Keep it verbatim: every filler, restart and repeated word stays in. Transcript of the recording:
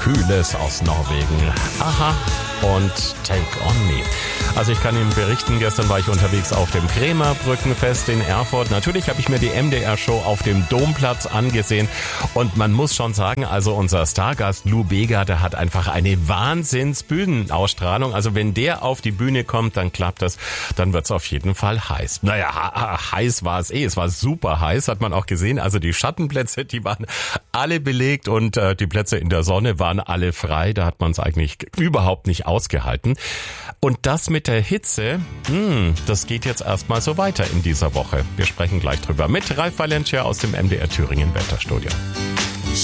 Kühles aus Norwegen. Aha und Take On Me. Also ich kann Ihnen berichten, gestern war ich unterwegs auf dem Bremer Brückenfest in Erfurt. Natürlich habe ich mir die M D R-Show auf dem Domplatz angesehen und man muss schon sagen, also unser Stargast Lou Bega, der hat einfach eine Wahnsinns-Bühnenausstrahlung. Also wenn der auf die Bühne kommt, dann klappt das, dann wird's auf jeden Fall heiß. Naja, heiß war es eh, es war super heiß, hat man auch gesehen. Also die Schattenplätze, die waren alle belegt und äh, die Plätze in der Sonne waren alle frei. Da hat man es eigentlich überhaupt nicht ausgehalten. Und das mit der Hitze, hm, das geht jetzt erstmal so weiter in dieser Woche. Wir sprechen gleich drüber mit Ralf Valencia aus dem M D R Thüringen Wetterstudio.